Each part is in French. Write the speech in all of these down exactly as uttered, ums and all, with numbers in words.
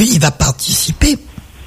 lui, il va participer.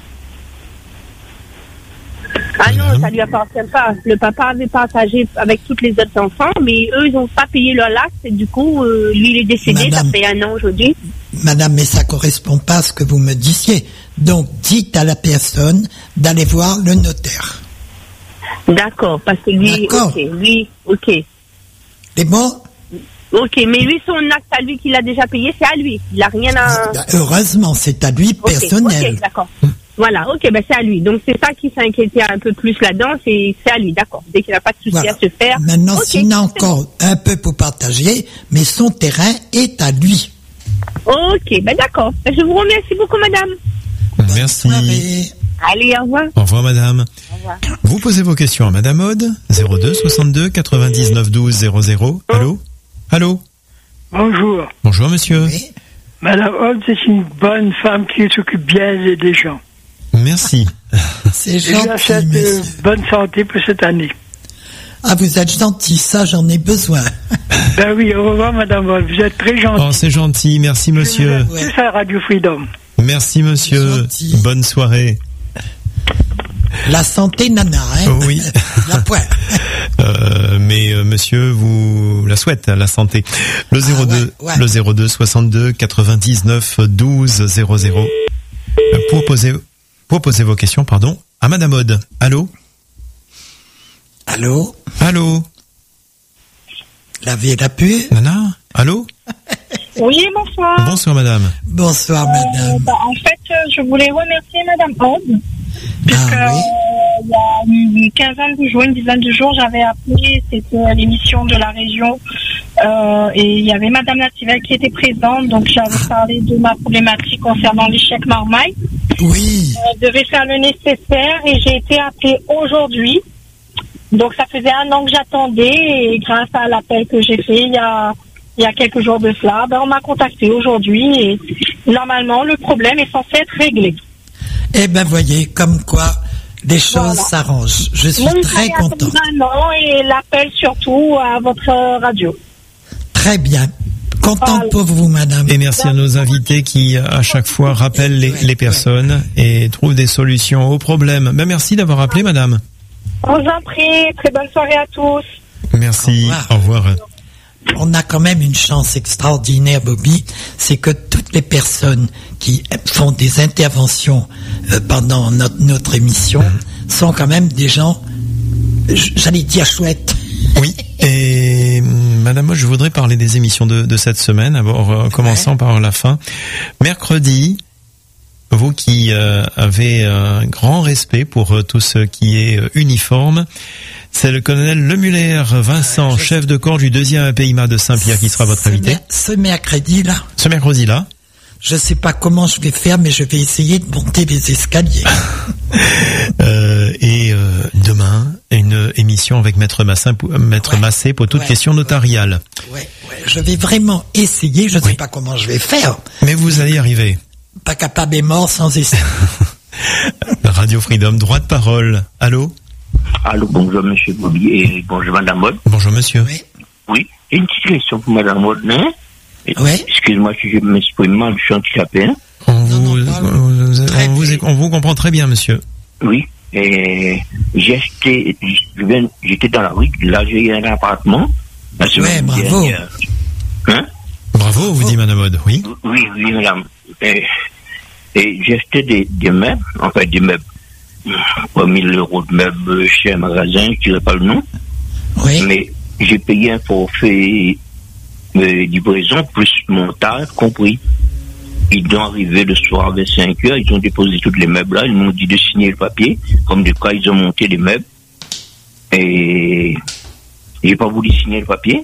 Ah non, ça lui appartient pas. Le papa avait partagé avec tous les autres enfants, mais eux, ils n'ont pas payé leur acte. Et du coup, euh, lui, il est décédé, Madame, ça fait un an aujourd'hui. Madame, mais ça correspond pas à ce que vous me disiez. Donc, dites à la personne d'aller voir le notaire. D'accord, parce que lui, D'accord. ok, lui, ok. C'est bon? Ok, mais lui, son acte à lui qu'il a déjà payé, c'est à lui. Il n'a rien à... Heureusement, c'est à lui Ok, personnel. ok, d'accord. Voilà, ok, ben c'est à lui. Donc c'est ça qui s'inquiétait un peu plus là-dedans, c'est, c'est à lui, d'accord. Dès qu'il n'a pas de souci Voilà. à se faire. Maintenant, Ok, s'il a encore un peu pour partager, mais son terrain est à lui. Ok, ben d'accord. Ben, je vous remercie beaucoup, madame. Merci. Soirée. Allez, au revoir. Au revoir, madame. Au revoir. Vous posez vos questions à madame Aude, zéro deux soixante-deux quatre-vingt-dix-neuf douze zéro zéro. Allô? Allô? Bonjour. Bonjour, monsieur. Oui. Madame Holt, c'est une bonne femme qui s'occupe bien des, des gens. Merci. C'est Et je lui gentil, souhaite euh, monsieur. bonne santé pour cette année. Ah, vous êtes gentil, ça, j'en ai besoin. Ben oui, au revoir, Madame Holt. Vous êtes très gentille. Oh, c'est gentil. Merci, monsieur. Vous êtes tous à Radio Freedom. Merci, monsieur. Gentil. Bonne soirée. La santé, nana, hein? Oui. La pointe. Euh, mais euh, monsieur vous la souhaite, la santé. Le zéro deux, ouais, ouais. le zéro deux soixante-deux quatre-vingt-dix-neuf douze zéro zéro. Pour poser, pour poser vos questions, pardon, à madame Aude. Allô? Allô? Allô? Lavez la pu? Nana? Allô? Oui, bonsoir. Bonsoir, madame. Bonsoir, Euh, madame. bah, en fait, euh, je voulais remercier Madame Aude. Puisque Ah oui? euh, il y a une quinzaine de jours, une dizaine de jours, j'avais appelé, c'était l'émission de la région, euh, et il y avait Madame Lativelle qui était présente, donc j'avais parlé de ma problématique concernant l'échec Marmaille. Oui. Je devais faire le nécessaire et j'ai été appelée aujourd'hui. Donc ça faisait un an que j'attendais et grâce à l'appel que j'ai fait il y a il y a quelques jours de cela, ben on m'a contacté aujourd'hui et normalement le problème est censé être réglé. Eh ben, voyez, comme quoi les choses Voilà. s'arrangent. Je suis Moi, très j'ai content. attendu un an et l'appel surtout à votre radio. Très bien. Content Voilà. pour vous, madame. Et merci à nos invités qui, à chaque fois, rappellent les, les personnes et trouvent des solutions aux problèmes. Ben, merci d'avoir appelé, madame. On vous en prie, très bonne soirée à tous. Merci. Au Au revoir. On a quand même une chance extraordinaire, Bobby, c'est que toutes les personnes qui font des interventions euh, pendant notre, notre émission mmh. sont quand même des gens, j'allais dire chouettes. Oui, et madame, moi je voudrais parler des émissions de, de cette semaine, alors euh, commençant ouais. par la fin. Mercredi, vous qui euh, avez un grand respect pour euh, tout ce qui est euh, uniforme, c'est le colonel Lemuller Vincent, Je chef de corps du deuxième A P I M A de Saint-Pierre, qui sera votre ce invité. Mer- ce mercredi-là. Ce mercredi-là. Je sais pas comment je vais faire, mais je vais essayer de monter les escaliers. euh, et euh, demain, une émission avec Maître Massin, Maître ouais. Massé pour toute ouais. question notariale. Ouais, ouais, je vais vraiment essayer. Je ne oui. sais pas comment je vais faire. Mais vous allez y arriver. Pas capable et mort sans essayer. Radio Freedom, droit de parole. Allô? Allô, bonjour monsieur Bobby et bonjour madame Aude. Bonjour monsieur. Oui. Oui, une petite question pour madame Aude, hein? Oui. Excuse-moi si je m'exprime mal, je suis handicapé, hein? On vous, non, non, on, on, vous, on vous comprend très bien, monsieur. Oui, et j'étais, je viens, j'étais dans la rue, là j'ai eu un appartement. La ouais, bravo. Dernière. Hein? Bravo, vous oh. dit madame Aude, oui. Oui, oui, madame. Et, et j'ai acheté des, des meubles, enfin des meubles. Pas mille euros de meubles chez un magasin, je ne dirais pas le nom. Oui. Mais j'ai payé un forfait de livraison plus montage compris. Ils doivent arriver le soir vers cinq heures, ils ont déposé tous les meubles là, ils m'ont dit de signer le papier, comme de quoi ils ont monté les meubles. Et j'ai pas voulu signer le papier.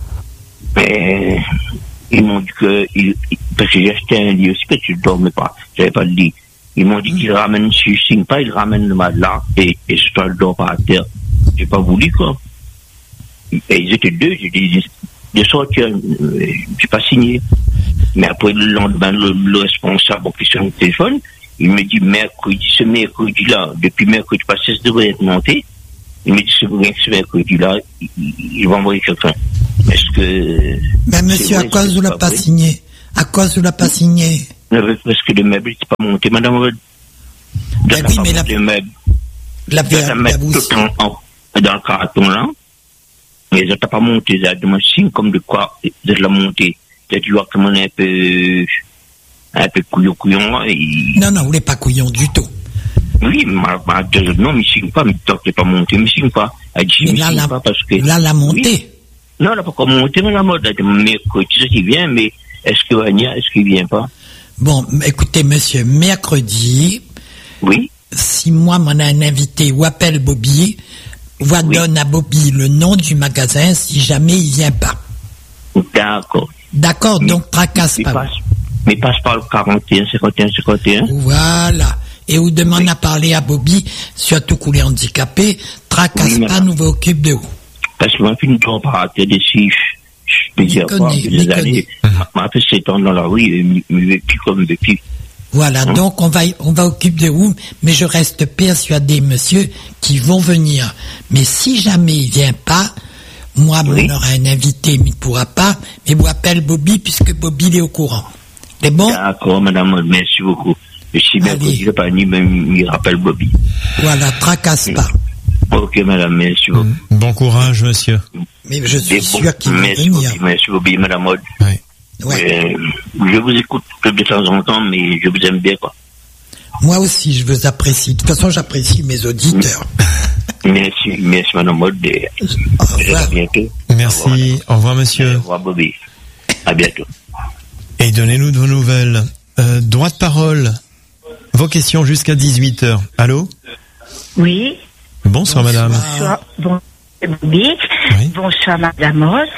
Mais ils m'ont dit que, ils, parce que j'ai acheté un lit aussi, parce que je ne dormais pas, j'avais pas de lit. Ils m'ont dit qu'ils ramènent, si je signe pas, ils ramènent le matelas et, et je ne dors pas à terre. J'ai pas voulu, quoi. Et ils étaient deux, j'ai dit, de sorte que euh, j'ai pas signé. Mais après, le lendemain, le, le responsable, qui sur le téléphone, il me dit, mercredi, ce mercredi-là, depuis mercredi passé, ça devrait être monté. Il me dit, ce, ce mercredi-là, il, il va envoyer quelqu'un. Est-ce que... Mais monsieur, à cause vous l'a pas signé? À cause vous l'a pas signé? Il y avait presque des meubles qui sont pas montés, madame Aude. Ben oui, mais la, meubles. la, Tu la, vas mettre la tout en, en, dans le carton là. Mais ils n'ont pas monté, ça demande signe comme de quoi de la monter. Tu vois comment on est un peu, un peu couillon, couillon. Et... Non, non, vous n'êtes pas couillon du tout. Oui, ma, ma, non, mais signe pas, mais tant que tu pas monté, mais signe pas. Elle dit, mais mais là, signe la, pas parce que. là, la montée. Oui. Non, elle n'a pas encore monté, mais la mode, elle dit, mercredi, tu sais qu'il vient, mais est-ce que Anya, est-ce qu'il vient pas? Bon, écoutez, monsieur, mercredi. Oui. Si moi, m'en a un invité ou appelle Bobby, ou Oui. donne à Bobby le nom du magasin si jamais il vient pas. D'accord. D'accord, Mais- donc tracasse Mais pas. passe, mais passe par le quarante et un, cinquante et un, cinquante et un. Voilà. Et vous demande Oui. à parler à Bobby, surtout qu'on est handicapé, tracasse Oui, pas, madame. nous vous occupe de vous. Parce que moi, je ne dois pas rater des chiffres. Je peux dire connais, quoi, je des les années. Ma fait sept ans dans la rue, et me me vécu comme vécu. Voilà, Hein? donc on va on va occuper de vous, mais je reste persuadé, monsieur, qu'ils vont venir. Mais si jamais il vient pas, moi, Oui. on aura un invité, mais il pourra pas, mais vous appelle Bobby, puisque Bobby il est au courant. C'est bon? D'accord, madame, merci beaucoup. Et si bien Allez. que je pas ni, même, il rappelle Bobby. Voilà, tracasse pas. Ok, madame, merci beaucoup. Bon courage, monsieur. Mais je suis Des sûr bons- qu'il va merci venir. beaucoup, merci beaucoup, madame Aude. Ouais. Ouais. Euh, je vous écoute de temps en temps, mais je vous aime bien, quoi. Moi aussi, je vous apprécie. De toute façon, j'apprécie mes auditeurs. Merci, merci, madame Aude. et Au À revoir. bientôt. Merci. Au revoir, Au monsieur. revoir, Bobby. À bientôt. Et donnez-nous de vos nouvelles. Euh, droit de parole. Vos questions jusqu'à dix-huit heures. Allô? Oui. Bonsoir, madame. Bonsoir, bonsoir, Bobby. Oui. Bonsoir, madame Aude.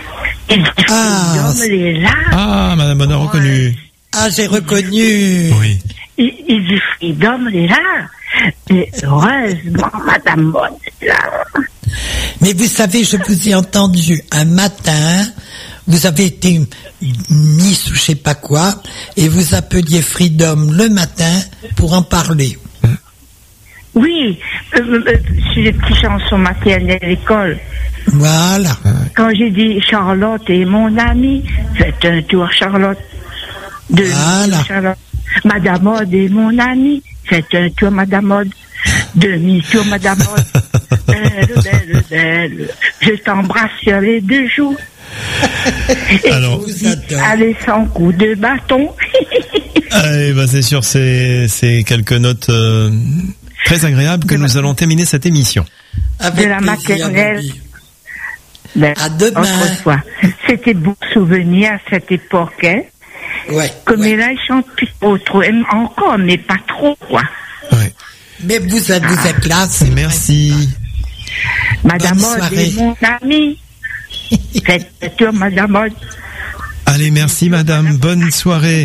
Et Ah, l'homme est là. Ah, madame, on a reconnu. Ah, j'ai reconnu. Oui. Il, il dit Freedom est là. Et heureusement, madame Aude est là. Mais vous savez, je vous ai entendu un matin, vous avez été Miss ou je sais pas quoi, et vous appeliez Freedom le matin pour en parler. Oui, euh, euh, sur les petites chansons maternelles à l'école. Voilà. Quand j'ai dit Charlotte est mon amie, faites un tour Charlotte. De Voilà. Charlotte. Madame Aude est mon amie, faites un tour Madame Aude. Demi-tour Madame Aude. Belle, belle, belle. Je t'embrasse sur les deux joues. Et Alors- je vous dis, allez sans coup de bâton. Allez, bah c'est sûr, c'est c'est quelques notes euh, très agréables que nous allons terminer cette émission. Avec De la plaisir, maternelle. Bobby. Ben, À demain. autrefois. C'était beau souvenir à cette époque, hein. Ouais. Comme ouais. là, ils chantent plus trop, trop, encore, mais pas trop, quoi. Ouais. Mais vous êtes, vous êtes là, c'est Merci. Madame Bonne Aude soirée. est mon amie. Faites le tour, Madame Aude. Allez, merci, madame. Bonne soirée.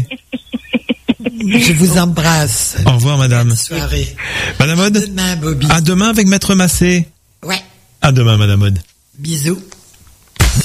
Je vous embrasse. Au revoir, madame. Bonne soirée. Madame Aude, Demain, Bobby. à demain avec Maître Massé. Ouais. À demain, madame Aude. Bisous.